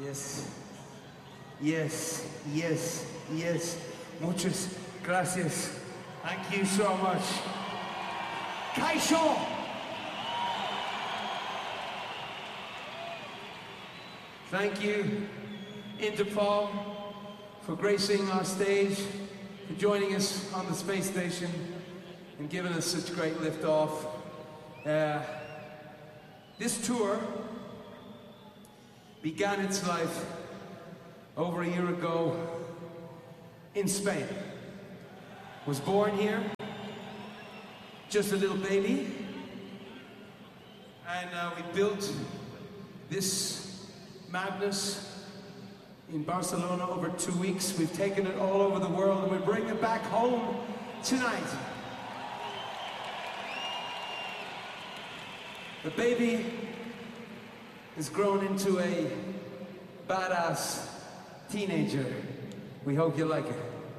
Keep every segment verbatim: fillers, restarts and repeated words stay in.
Yes, yes, yes, yes. Muchas gracias. Thank you so much. Kaisho! Thank you, Interpol, for gracing our stage, for joining us on the space station and giving us such great lift-off. Uh, this tour began its life over a year ago in Spain. Was born here, just a little baby, and uh, we built this madness in Barcelona over two weeks. We've taken it all over the world and we bring it back home tonight. The baby has grown into a badass teenager. We hope you like it.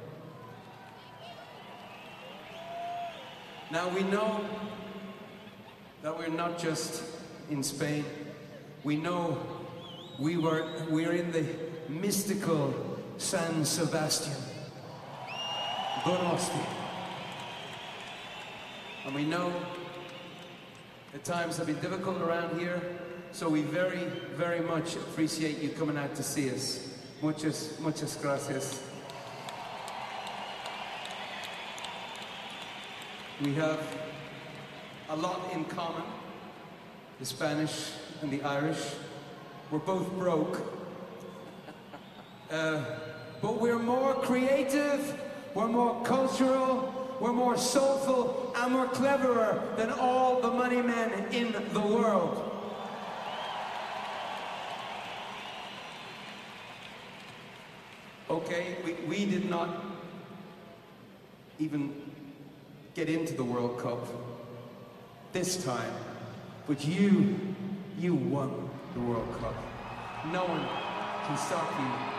Now we know that we're not just in Spain. We know we were we're in the mystical San Sebastian, Donosti. And we know that times have been difficult around here, so we very, very much appreciate you coming out to see us. Muchas, muchas gracias. We have a lot in common, the Spanish and the Irish. We're both broke, uh, but we're more creative, we're more cultural, we're more soulful, and we're cleverer than all the money men in the world. Okay, we, we did not even get into the World Cup this time, but you, you won the World Cup. No one can stop you.